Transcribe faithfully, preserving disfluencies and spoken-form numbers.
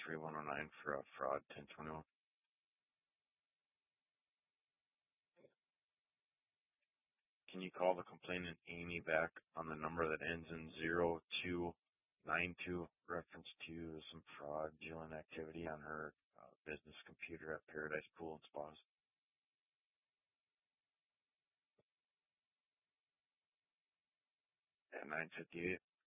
three one oh nine for a fraud ten twenty-one. Can you call the complainant Amy back on the number that ends in zero two nine two, reference to some fraudulent activity on her uh, business computer at Paradise Pool and Spas? At nine fifty-eight.